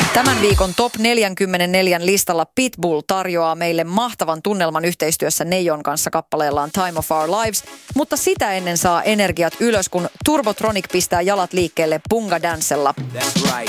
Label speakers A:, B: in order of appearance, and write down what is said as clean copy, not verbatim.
A: Tämän viikon Top 44 listalla Pitbull tarjoaa meille mahtavan tunnelman yhteistyössä Neijon kanssa kappaleellaan Time of Our Lives, mutta sitä ennen saa energiat ylös, kun Turbotronic pistää jalat liikkeelle Bunga Dancella.
B: That's right.